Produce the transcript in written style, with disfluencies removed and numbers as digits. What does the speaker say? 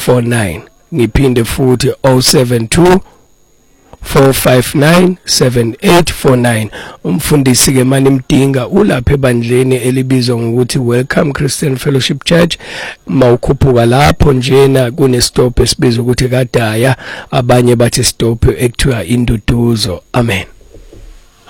7849 ngiphinde futhi 072 4597849 umfundisi ke manje imdinga ulapha ebandleni elibizwa ngokuthi Welcome Christian Fellowship Church mawukhuphuka lapho njena kunestop esibizwa ukuthi Kadaya abanye bathi stop ekuthiwa Induduzo. Amen.